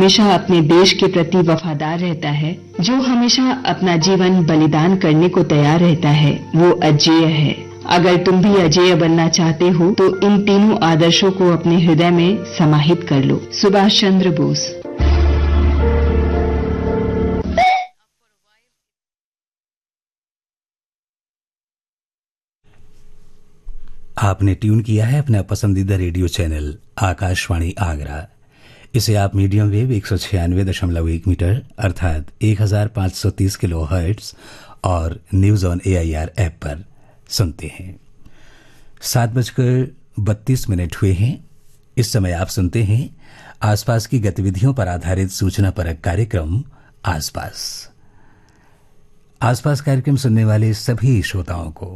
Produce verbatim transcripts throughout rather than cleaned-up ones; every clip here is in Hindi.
हमेशा अपने देश के प्रति वफादार रहता है, जो हमेशा अपना जीवन बलिदान करने को तैयार रहता है, वो अजेय है। अगर तुम भी अजेय बनना चाहते हो तो इन तीनों आदर्शों को अपने हृदय में समाहित कर लो। सुभाष चंद्र बोस। आपने ट्यून किया है अपना पसंदीदा रेडियो चैनल आकाशवाणी आगरा। इसे आप मीडियम वेव एक सौ छियानवे दशमलव एक मीटर अर्थात एक हजार पाँच सौ तीस किलो हर्ट्ज और news on A I R app पर सुनते हैं। सात बजकर बत्तीस मिनट हुए हैं। इस समय आप सुनते हैं आसपास की गतिविधियों पर आधारित सूचना परक कार्यक्रम आसपास। आसपास कार्यक्रम सुनने वाले सभी श्रोताओं को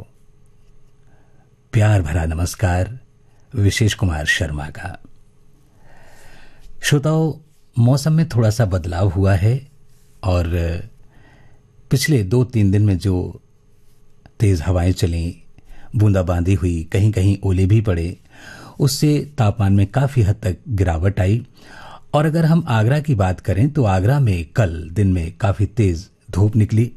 प्यार भरा नमस्कार विशेष कुमार शर्मा का। श्रोताओं, मौसम में थोड़ा सा बदलाव हुआ है और पिछले दो तीन दिन में जो तेज हवाएं चलीं, बूंदाबांदी हुई, कहीं कहीं ओले भी पड़े, उससे तापमान में काफी हद तक गिरावट आई। और अगर हम आगरा की बात करें तो आगरा में कल दिन में काफी तेज धूप निकली।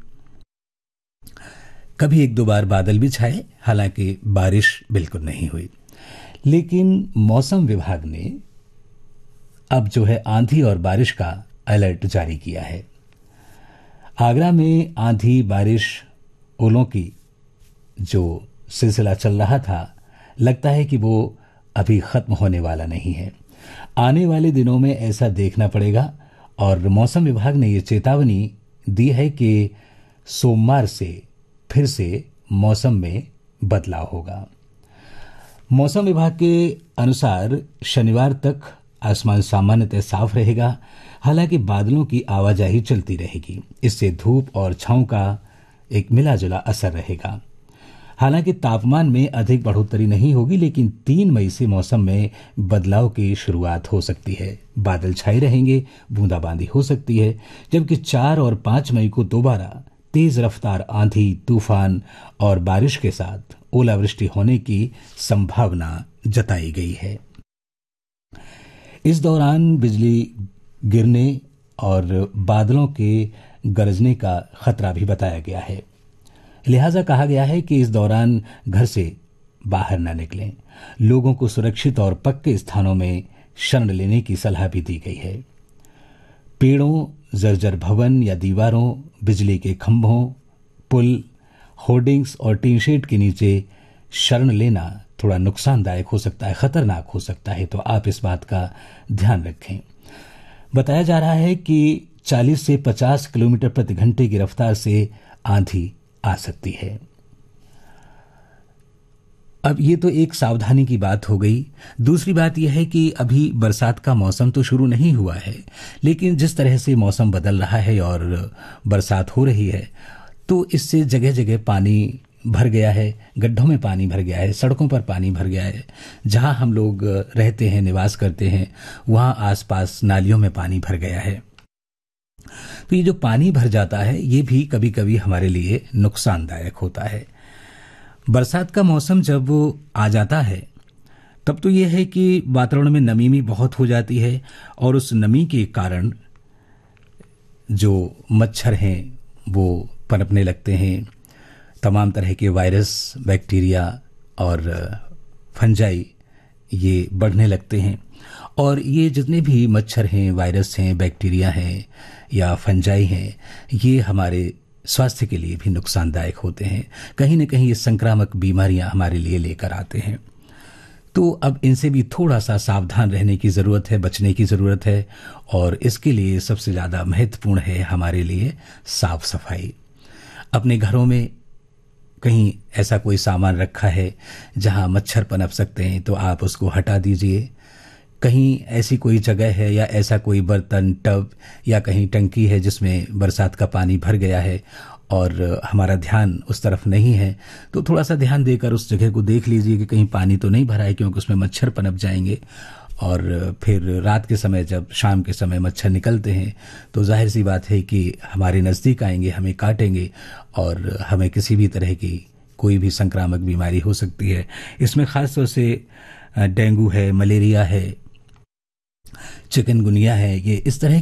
कभी एक दो बार बादल भी छाए, हालांकि बारिश बिल्कुल नहीं हुई। लेकिन मौसम विभाग ने अब जो है आंधी और बारिश का अलर्ट जारी किया है। आगरा में आंधी, बारिश, ओलों की जो सिलसिला चल रहा था, लगता है कि वो अभी खत्म होने वाला नहीं है। आने वाले दिनों में ऐसा देखना पड़ेगा और मौसम विभाग ने ये चेतावनी दी है कि सोमवार से फिर से मौसम में बदलाव होगा। मौसम विभाग के अनुसार शनिवार तक आसमान सामान्यतः साफ रहेगा, हालांकि बादलों की आवाजाही चलती रहेगी। इससे धूप और छांव का एक मिला जुला असर रहेगा। हालांकि तापमान में अधिक बढ़ोतरी नहीं होगी, लेकिन तीन मई से मौसम में बदलाव की शुरुआत हो सकती है। बादल छाए रहेंगे, बूंदाबांदी हो सकती है, जबकि चार और पांच मई को दोबारा तेज रफ्तार आंधी, तूफान और बारिश के साथ ओलावृष्टि होने की संभावना जताई गई है। इस दौरान बिजली गिरने और बादलों के गरजने का खतरा भी बताया गया है। लिहाजा कहा गया है कि इस दौरान घर से बाहर न निकलें। लोगों को सुरक्षित और पक्के स्थानों में शरण लेने की सलाह भी दी गई है। पेड़ों, जर्जर भवन या दीवारों, बिजली के खंभों, पुल, होर्डिंग्स और टीन शेड के नीचे शरण लेना थोड़ा नुकसानदायक हो सकता है, खतरनाक हो सकता है, तो आप इस बात का ध्यान रखें। बताया जा रहा है कि चालीस से पचास किलोमीटर प्रति घंटे की रफ्तार से आंधी आ सकती है। अब ये तो एक सावधानी की बात हो गई। दूसरी बात यह है कि अभी बरसात का मौसम तो शुरू नहीं हुआ है, लेकिन जिस तरह से मौसम बदल रहा है और बरसात हो रही है, तो इससे जगह जगह पानी भर गया है, गड्ढों में पानी भर गया है, सड़कों पर पानी भर गया है। जहां हम लोग रहते हैं, निवास करते हैं, वहां आसपास नालियों में पानी भर गया है। तो ये जो पानी भर जाता है, ये भी कभी कभी हमारे लिए नुकसानदायक होता है। बरसात का मौसम जब वो आ जाता है, तब तो ये है कि वातावरण में नमी भी बहुत हो जाती है और उस नमी के कारण जो मच्छर हैं वो पनपने लगते हैं। तमाम तरह के वायरस, बैक्टीरिया और फंजाई ये बढ़ने लगते हैं और ये जितने भी मच्छर हैं, वायरस हैं, बैक्टीरिया हैं या फंजाई हैं, ये हमारे स्वास्थ्य के लिए भी नुकसानदायक होते हैं। कहीं न कहीं ये संक्रामक बीमारियां हमारे लिए लेकर आते हैं। तो अब इनसे भी थोड़ा सा सावधान रहने की ज़रूरत है, बचने की ज़रूरत है और इसके लिए सबसे ज़्यादा महत्वपूर्ण है हमारे लिए साफ सफाई। अपने घरों में कहीं ऐसा कोई सामान रखा है जहां मच्छर पनप सकते हैं तो आप उसको हटा दीजिए। कहीं ऐसी कोई जगह है या ऐसा कोई बर्तन, टब या कहीं टंकी है जिसमें बरसात का पानी भर गया है और हमारा ध्यान उस तरफ नहीं है, तो थोड़ा सा ध्यान देकर उस जगह को देख लीजिए कि कहीं पानी तो नहीं भरा है, क्योंकि उसमें मच्छर पनप जाएंगे। और फिर रात के समय, जब शाम के समय मच्छर निकलते हैं तो जाहिर सी बात है कि हमारे नज़दीक आएंगे, हमें काटेंगे और हमें किसी भी तरह की कोई भी संक्रामक बीमारी हो सकती है। इसमें खास तौर से डेंगू है, मलेरिया है, चिकनगुनिया है, ये इस तरह